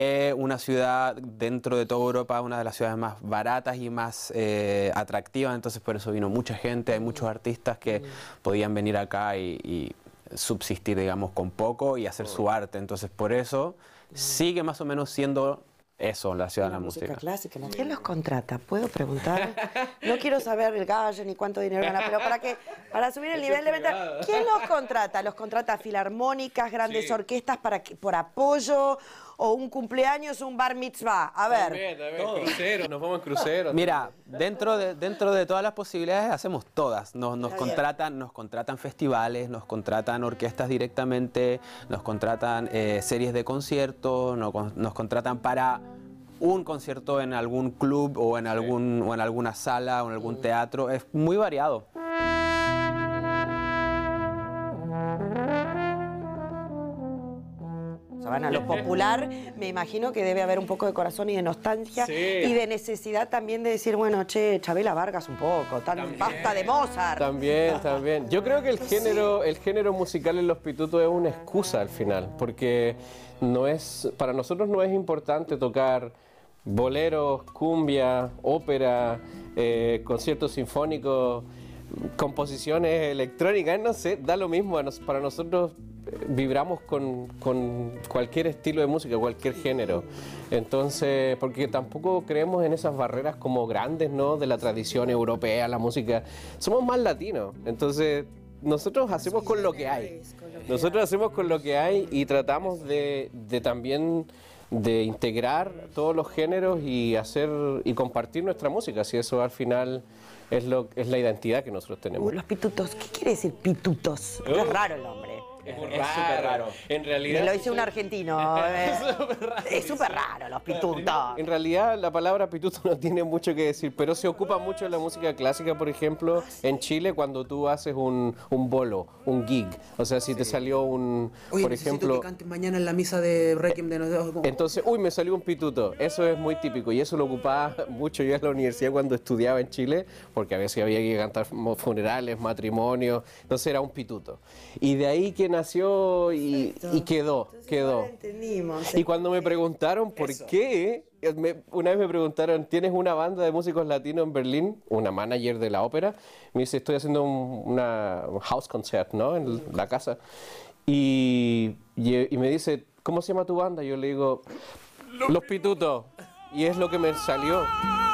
Una ciudad dentro de toda Europa, una de las ciudades más baratas y más atractivas, entonces por eso vino mucha gente, hay muchos artistas que podían venir acá y subsistir, digamos, con poco y hacer su arte, entonces por eso sigue más o menos siendo eso, la ciudad de la música. Clásica. ¿Quién los contrata? ¿Puedo preguntar? No quiero saber el gallo ni cuánto dinero gana, pero para subir el nivel de venta, ¿quién los contrata? ¿Los contrata filarmónicas, grandes orquestas por apoyo o un cumpleaños o un bar mitzvah? A ver. También, cruceros, nos vamos en cruceros. Mira, dentro de todas las posibilidades hacemos todas. Nos contratan festivales, nos contratan orquestas directamente, nos contratan series de conciertos, nos contratan para un concierto en algún club o en alguna sala o en algún teatro. Es muy variado. Van a lo popular, me imagino que debe haber un poco de corazón y de nostalgia y de necesidad también de decir, bueno, che, Chabela Vargas un poco, basta de Mozart. También. Yo creo que el género musical en Los Pitutos es una excusa al final, porque para nosotros no es importante tocar boleros, cumbia, ópera, conciertos sinfónicos, composiciones electrónicas, no sé, da lo mismo. Para nosotros vibramos con cualquier estilo de música, cualquier género. Entonces, porque tampoco creemos en esas barreras como grandes, ¿no? De la tradición europea, la música. Somos más latinos. Entonces, nosotros hacemos con lo que hay. Nosotros hacemos con lo que hay y tratamos de también de integrar todos los géneros y compartir nuestra música, si eso al final es la identidad que nosotros tenemos. Los pitutos, ¿qué quiere decir pitutos? Es raro el nombre. Es súper raro. En realidad, me lo dice un argentino. Es súper raro los pitutos. En realidad la palabra pituto no tiene mucho que decir, pero se ocupa mucho en la música clásica, por ejemplo, en Chile cuando tú haces un bolo, un gig. O sea, si te salió por ejemplo, que cantes mañana en la misa de Requiem de nosotros. Entonces, me salió un pituto. Eso es muy típico y eso lo ocupaba mucho yo en la universidad cuando estudiaba en Chile, porque a veces había que cantar funerales, matrimonios, entonces era un pituto. Y de ahí que nació y quedó. Entendimos. Y cuando me preguntaron por qué, una vez me preguntaron, ¿tienes una banda de músicos latinos en Berlín? Una manager de la ópera. Me dice, estoy haciendo un house concert, ¿no? En la casa. Y me dice, ¿cómo se llama tu banda? Yo le digo, Los Pitutos. Y es lo que me salió.